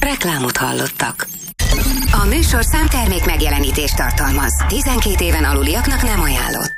Reklámot hallottak. A műsorszám termék megjelenítést tartalmaz. 12 éven aluliaknak nem ajánlott.